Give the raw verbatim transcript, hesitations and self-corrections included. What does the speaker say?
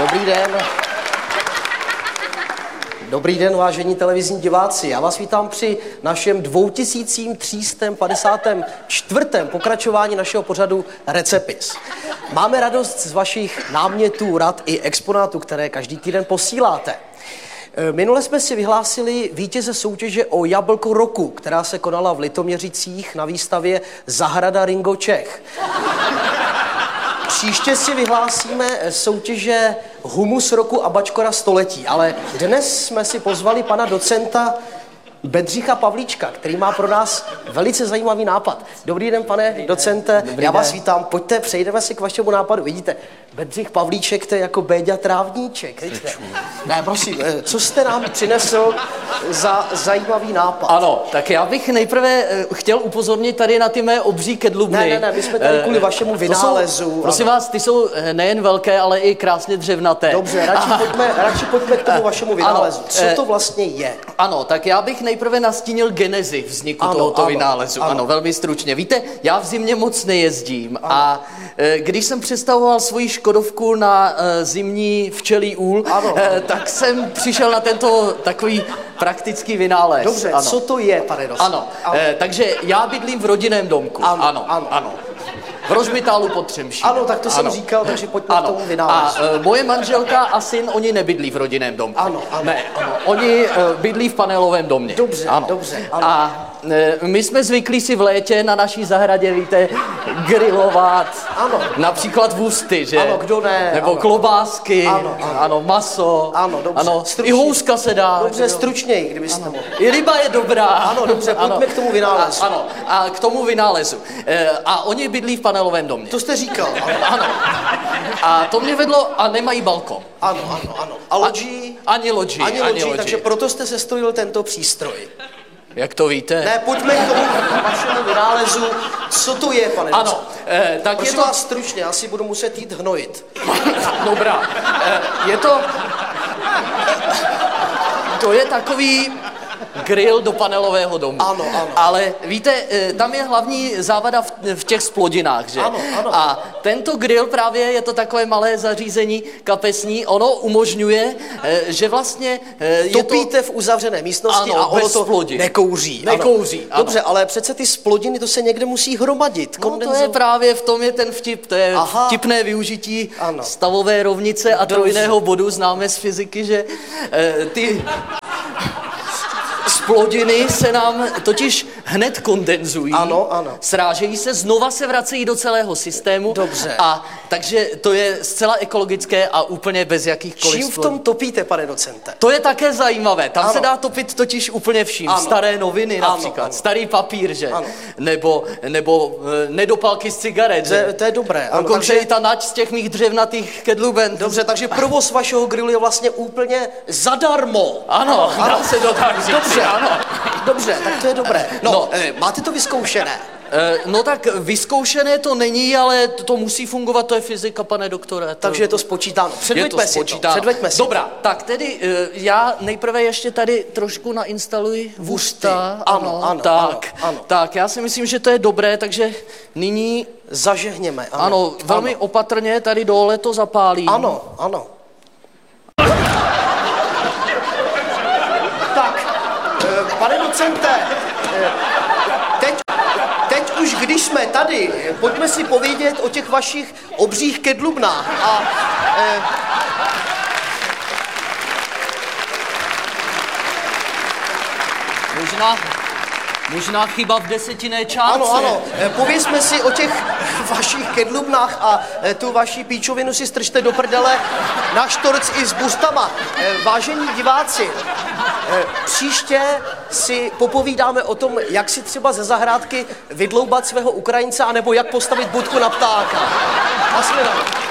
Dobrý den. Dobrý den, vážení televizní diváci. Já vás vítám při našem dva tisíce tři sta padesátém čtvrtém pokračování našeho pořadu Recepis. Máme radost z vašich námětů, rad i exponátů, které každý týden posíláte. Minule jsme si vyhlásili vítěze soutěže o Jablko roku, která se konala v Litoměřicích na výstavě Zahrada Ringo Čech. Příště si vyhlásíme soutěže Humus roku a Bačkora století, ale dnes jsme si pozvali pana docenta Bedřicha Pavlíčka, který má pro nás velice zajímavý nápad. Dobrý den, pane docente, Dobrý já vás den. Vítám. Pojďte, přejdeme si k vašemu nápadu. Vidíte, Bedřich Pavlíček, to je jako Béďa Trávníček. Vidíte? Ne, prosím, co jste nám přinesl za zajímavý nápad? Ano, tak já bych nejprve chtěl upozornit tady na ty mé obří kedlubny. Ne, ne, ne, my jsme tady kvůli vašemu vynálezu. Jsou, prosím ano. vás, ty jsou nejen velké, ale i krásně dřevnaté. Dobře, radši, pojďme, radši pojďme k tomu vašemu vynálezu. Co to vlastně je? Ano, tak já bych nejprve nastínil genezi vzniku ano, tohoto ano, vynálezu. Ano. Ano, velmi stručně. Víte, já v zimě moc nejezdím ano. a e, když jsem přestavoval svoji Škodovku na e, zimní včelí úl, ano, e, ano. tak jsem přišel na tento takový praktický vynález. Dobře, ano. co to je, pane docent? Ano, ano. E, takže já bydlím v rodinném domku. Ano, ano, ano. ano. V Rožmitálu pod Třemšínem. Ano, tak to jsem ano. říkal, takže pojďme ano. k tomu vynálezu. A e, moje manželka a syn, oni nebydlí v rodinném domku. Ano, ano. Ne, ano. Oni e, bydlí v panelovém domě. Dobře, ano. dobře. Ano. A e, my jsme zvyklí si v létě na naší zahradě, víte, grilovat. Ano. Například vůsty, že? Ano, kdo ne? Nebo ano. klobásky. Ano, ano. ano, maso. Ano, dobře. Ano, Stručně. i houska se dá. Dobře, jo. stručněji, kdybyste mohl. I ryba je dobrá. Ano, dobře, pojďme ano. k tomu vynálezu. A, ano, a k tomu vynálezu. E, a oni bydlí v panelovém domě. To jste říkal, ano. Ano. A to mě vedlo, a nemají balkon. Ano, ano, ano. A loďí? Ani loďí. Ani Ani loďí, loďí. takže proto jste sestrojil tento přístroj. Jak to víte? Ne, pojďme k tomu vašemu vynálezu. Co to je, pane Ano, docent? eh, tak Prosím je to... vás stručně, já si budu muset jít hnojit. Dobrá. Eh, je to... To je takový grill do panelového domu. Ano, ano. Ale víte, tam je hlavní závada v, v těch splodinách, že? Ano, ano. A tento grill právě je to takové malé zařízení kapesní, ono umožňuje, že vlastně je Topíte to... v uzavřené místnosti ano, a ono bez to splodin. nekouří. Nekouří, ano. Dobře, ale přece ty splodiny, to se někde musí hromadit. No to je právě, v tom je ten vtip, to je Aha. vtipné využití Ano. stavové rovnice a trojného bodu, známe z fyziky, že eh, ty... Splodiny se nám totiž hned kondenzují, ano, ano. srážejí se, znova se vracejí do celého systému. Dobře. A takže to je zcela ekologické a úplně bez jakýchkoliv Čím v tom topíte, pane docente? To je také zajímavé, tam ano. se dá topit totiž úplně vším. Ano. Staré noviny ano, například, ano. starý papír, že? Ano. Nebo, nebo e, nedopalky z cigaret, To že? je, to je dobré. Ano, Dokonce takže... i ta nať z těch mých dřevnatých kedluben. Dobře, takže provoz vašeho grilu je vlastně úplně zadarmo. Ano, ano. dá se to tak říct. Dobře, ano. Dobře, tak to je dobré. No, No. Eh, máte to vyzkoušené? E, no tak vyzkoušené to není, ale to, to musí fungovat, to je fyzika, pane doktore. To... Takže je to spočítáno. Předveďme je to si spočítáno. to. Předveďme si Dobrá, to. tak tedy e, já nejprve ještě tady trošku nainstaluji vůsta. Ano, ano, tak, ano, ano. Tak, já si myslím, že to je dobré, takže nyní... Zažehněme, ano. Ano, velmi ano. opatrně tady dole to zapálím. Ano, ano. Tak, eh, pane docente, eh, teď, teď už když jsme tady, eh, pojďme si povědět o těch vašich obřích kedlubnách. A, eh, Možná, možná chyba v desetinné čárce. ano, ano, eh, povězme si o těch vašich kedlubnách a eh, tu vaši píčovinu si strčte do prdele na štorc i s bustama. Eh, Vážení diváci, eh, příště si popovídáme o tom, jak si třeba ze zahrádky vydloubat svého Ukrajince, anebo jak postavit budku na ptáka. Nasledanou.